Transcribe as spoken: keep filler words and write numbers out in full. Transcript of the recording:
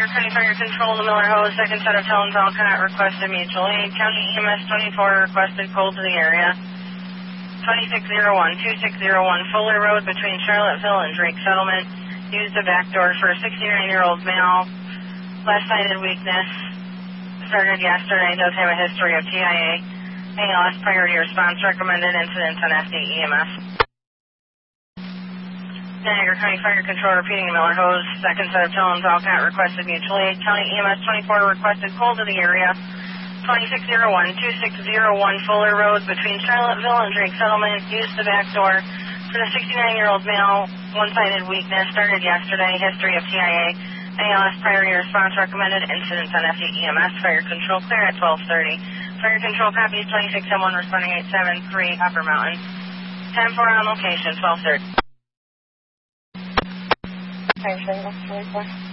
Niagara County Fire Control, the Miller Hose, second set of tones, all cannot requested mutual aid. County E M S twenty-four requested cold to the area. twenty-six oh one, twenty-six oh one Fuller Road between Charlottesville and Drake Settlement. Used the back door for a sixty-nine-year-old male. Left-sided weakness. Started yesterday. Does have a history of T I A. A L S priority response recommended. Incidents on F D E M S. Niagara County Fire Control repeating Miller Hose. Second set of tones. All cannot requested mutual aid. County E M S twenty-four requested cold to the area. twenty-six oh one, twenty-six oh one Fuller Road between Charlottesville and Drake Settlement. Used the back door for the sixty-nine-year-old male. One-sided weakness. Started yesterday. History of T I A. A L S priority response recommended. Incidents on F D E M S. Fire control clear at twelve thirty. Fire control copies twenty-six oh one responding eight seven three Upper Mountain. ten four on location twelve thirty. Fire signal, twenty-four.